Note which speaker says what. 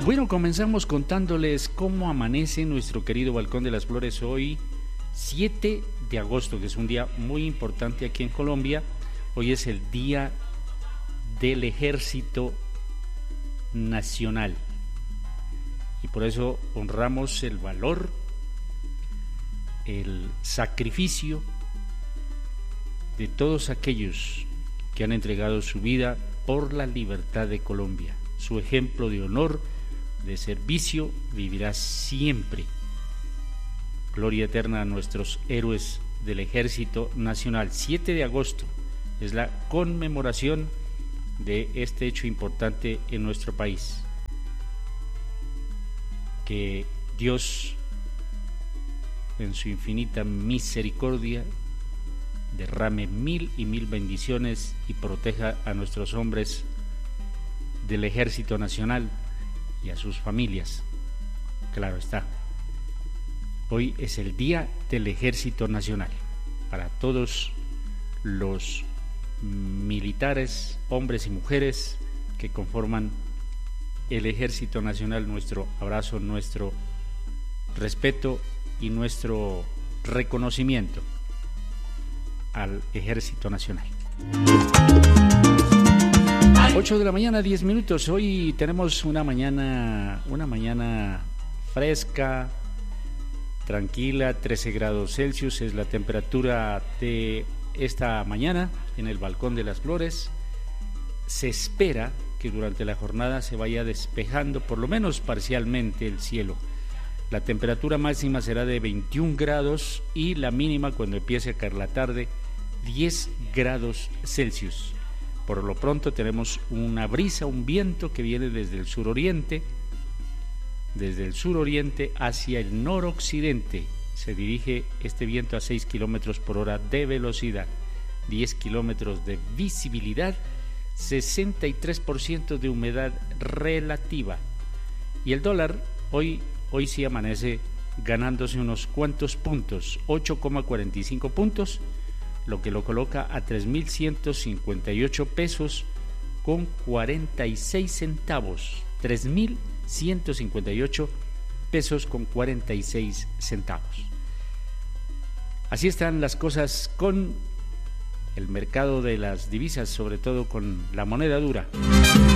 Speaker 1: Bueno, comenzamos contándoles cómo amanece nuestro querido Balcón de las Flores hoy, 7 de agosto, que es un día muy importante aquí en Colombia. Hoy es el Día del Ejército Nacional y por eso honramos el valor, el sacrificio de todos aquellos que han entregado su vida por la libertad de Colombia. Su ejemplo de honor, de servicio, vivirá siempre. Gloria eterna a nuestros héroes del Ejército Nacional. 7 de agosto es la conmemoración de este hecho importante en nuestro país. Que Dios, en su infinita misericordia, derrame 1000 y 1000 bendiciones y proteja a nuestros hombres del Ejército Nacional y a sus familias. Claro está. Hoy es el Día del Ejército Nacional. Para todos los militares, hombres y mujeres que conforman el Ejército Nacional, nuestro abrazo, nuestro respeto y nuestro reconocimiento al Ejército Nacional. 8 de la mañana, 10 minutos. Hoy tenemos una mañana fresca, tranquila, 13 grados Celsius es la temperatura de esta mañana en el Balcón de las Flores. Se espera que durante la jornada se vaya despejando por lo menos parcialmente el cielo. La temperatura máxima será de 21 grados y la mínima cuando empiece a caer la tarde 10 grados Celsius. Por lo pronto tenemos una brisa, un viento que viene desde el suroriente hacia el noroccidente. Se dirige este viento a 6 kilómetros por hora de velocidad, 10 kilómetros de visibilidad, 63% de humedad relativa. Y el dólar hoy sí amanece ganándose unos cuantos puntos, 8,45 puntos, lo que lo coloca a 3.158 pesos con 46 centavos. 3.158 pesos con 46 centavos. Así están las cosas con el mercado de las divisas, sobre todo con la moneda dura.